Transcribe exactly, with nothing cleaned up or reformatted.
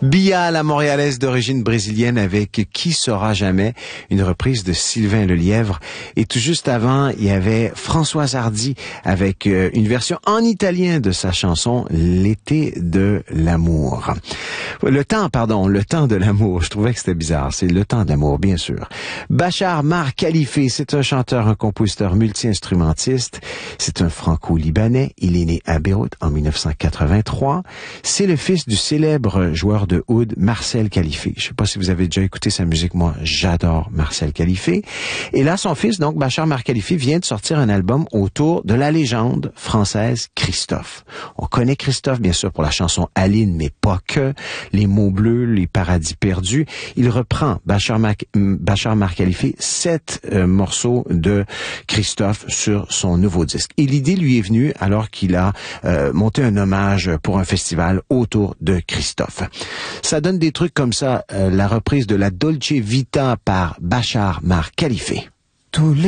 Bia, la montréalaise d'origine brésilienne avec Qui sera jamais, une reprise de Sylvain Lelièvre. Et tout juste avant, il y avait Françoise Hardy avec euh, une version en italien de sa chanson L'été de l'amour. Le temps, pardon, le temps de l'amour. Je trouvais que c'était bizarre. C'est le temps de l'amour, bien sûr. Bachar Mar Khalife, c'est un chanteur, un compositeur multi-instrumentiste. C'est un franco-libanais. Il est né à Beyrouth en mille neuf cent quatre-vingt-trois. C'est le fils du célèbre joueur de oud Marcel Khalife. Je sais pas si vous avez déjà écouté sa musique. Moi, j'adore Marcel Khalife. Et là, son fils, donc, Bachar Mar Khalife, vient de sortir un album autour de la légende française Christophe. On connaît Christophe, bien sûr, pour la chanson Aline, mais pas que. Les mots bleus, les paradis perdus. Il reprend, Bachar Mar, Bachar Mar Khalife, sept euh, morceaux de Christophe sur son nouveau disque. Et l'idée lui est venue alors qu'il a euh, monté un hommage pour un festival autour de Christophe. Ça donne des trucs comme ça, euh, la reprise de la Dolce Vita par Bachar Mar Khalife. Tous les